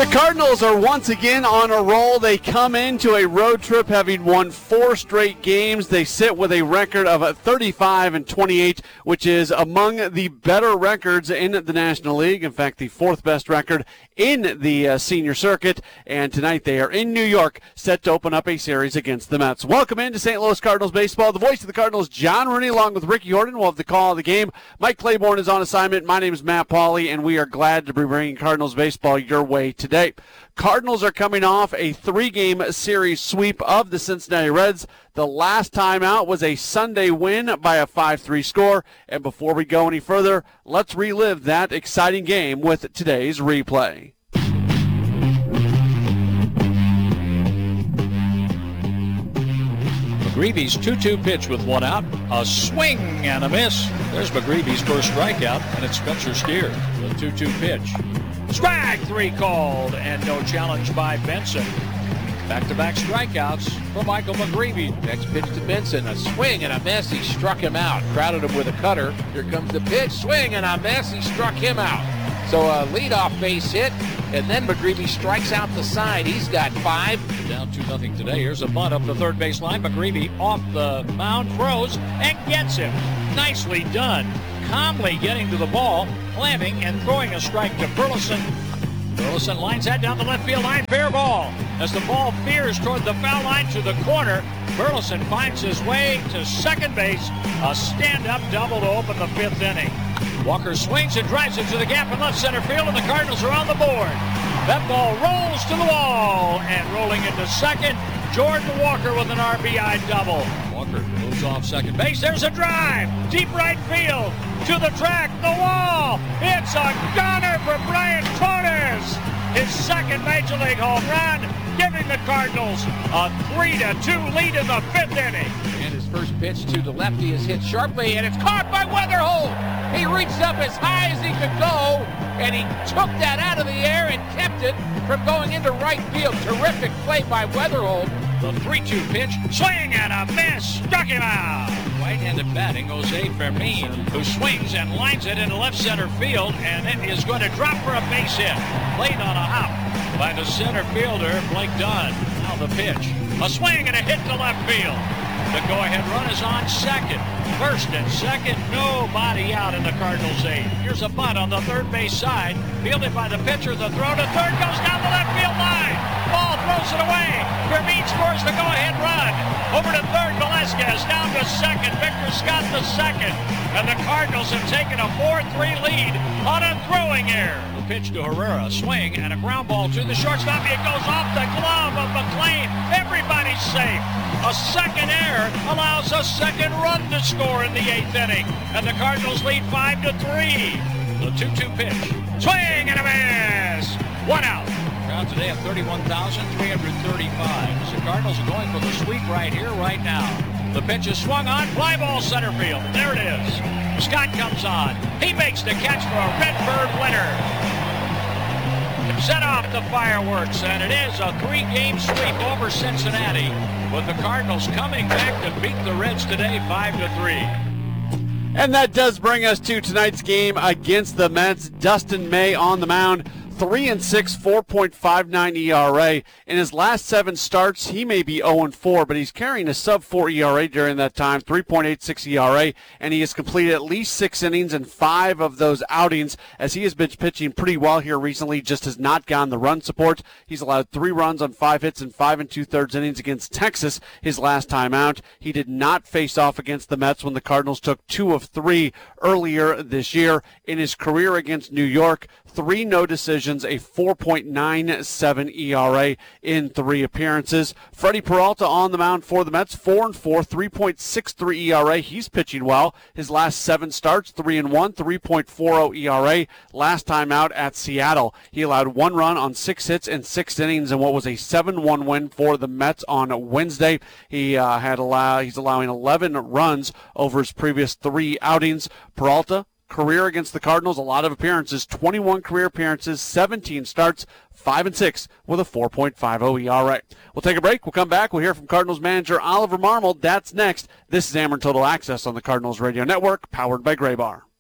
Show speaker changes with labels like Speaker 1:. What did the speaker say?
Speaker 1: The Cardinals are once again on a roll. They come into a road trip having won 4 straight games. They sit with a record of 35-28, which is among the better records in the National League. In fact, the 4th best record in the senior circuit. And tonight they are in New York, set to open up a series against the Mets. Welcome into St. Louis Cardinals baseball. The voice of the Cardinals, John Rooney, along with Ricky Horton, will have the call of the game. Mike Claiborne is on assignment. My name is Matt Pauley, and we are glad to be bringing Cardinals baseball your way today. Cardinals are coming off a 3-game series sweep of the Cincinnati Reds. The last time out was a Sunday win by a 5-3 score. And before we go any further, let's relive that exciting game with today's replay.
Speaker 2: McGreevy's 2-2 pitch with 1 out. A swing and a miss. There's McGreevy's first strikeout, and it's Spencer Steer. The 2-2 pitch. Strike 3 called, and no challenge by Benson. Back-to-back strikeouts for Michael McGreevy.
Speaker 3: Next pitch to Benson, a swing and a miss. He struck him out. Crowded him with a cutter. Here comes the pitch, swing and a miss. He struck him out. So a leadoff base hit, and then McGreevy strikes out the side. He's got 5.
Speaker 2: Down 2-0 today. Here's a bunt up the third base line. McGreevy off the mound, throws, and gets him. Nicely done. Calmly getting to the ball, planting and throwing a strike to Burleson. Burleson lines that down the left field line, fair ball. As the ball veers toward the foul line to the corner, Burleson finds his way to second base. A stand-up double to open the 5th inning. Walker swings and drives it to the gap in left center field, and the Cardinals are on the board. That ball rolls to the wall, and rolling into second, Jordan Walker with an RBI double. Walker moves off second base. There's a drive. Deep right field. To the track. The wall. It's a gunner for Brian Torres. His second Major League home run, giving the Cardinals a 3-2 lead in the 5th inning.
Speaker 3: And his first pitch to the lefty is hit sharply, and it's caught by Weatherholt. He reached up as high as he could go, and he took that out of the air and kept it from going into right field. Terrific play by Weatherholt.
Speaker 2: The 3-2 pitch, swing and a miss, struck him out. Right-handed batting, Jose Fermin, who swings and lines it into left center field, and it is going to drop for a base hit. Played on a hop by the center fielder, Blake Dunn. Now the pitch, a swing and a hit to left field. The go-ahead run is on second. First and second, nobody out in the Cardinals' 8th. Here's a bunt on the third base side, fielded by the pitcher. The throw to third goes down the left field line. Ball throws it away. Fermin scores the go-ahead run. Over to third, Velasquez down to second. Victor Scott the second. And the Cardinals have taken a 4-3 lead on a throwing error. The pitch to Herrera, swing and a ground ball to the shortstop. It goes off the glove of McLean. Everybody's safe. A second error allows a second run to score in the 8th inning. And the Cardinals lead 5-3. The 2-2 pitch. Swing and a miss. 1 out. Crowd today at 31,335. The Cardinals are going for the sweep right here, right now. The pitch is swung on, fly ball center field. There it is. Scott comes on. He makes the catch for a Redbird winner. Set off the fireworks, and it is a 3-game sweep over Cincinnati, with the Cardinals coming back to beat the Reds today 5-3.
Speaker 1: And that does bring us to tonight's game against the Mets. Dustin May on the mound. 3-6, 4.59 ERA. In his last 7 starts, he may be 0-4, but he's carrying a sub-4 ERA during that time, 3.86 ERA, and he has completed at least 6 innings in 5 of those outings, as he has been pitching pretty well here recently, just has not gotten the run support. He's allowed 3 runs on 5 hits in 5 2/3 innings against Texas his last time out. He did not face off against the Mets when the Cardinals took 2 of 3 earlier this year. In his career against New York, 3 no decisions, a 4.97 ERA in 3 appearances. Freddie Peralta on the mound for the Mets, 4-4, 3.63 ERA. He's pitching well. His last 7 starts, 3-1, 3.40 ERA. Last time out at Seattle, he allowed 1 run on 6 hits in 6 innings in what was a 7-1 win for the Mets on Wednesday. He's allowing 11 runs over his previous 3 outings. Peralta, career against the Cardinals, a lot of appearances, 21 career appearances, 17 starts, 5-6 with a 4.50 ERA. We'll take a break. We'll come back. We'll hear from Cardinals manager Oliver Marmol. That's next. This is Ameren Total Access on the Cardinals Radio Network, powered by Graybar.